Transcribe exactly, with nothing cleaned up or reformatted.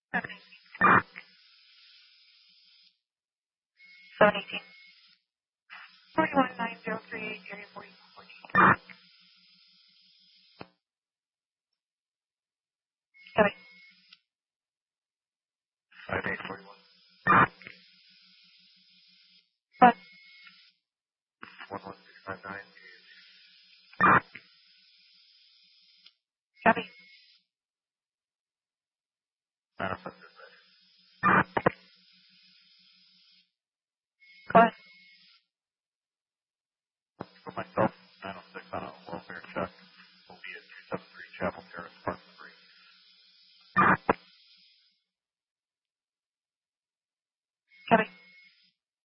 seven eighteen. seven eighteen. forty-one nine zero three eight, area forty-one fourteen. seven. five eight forty-one. But, one one six five nine. copy. Manifest dispatch. Go ahead. For myself.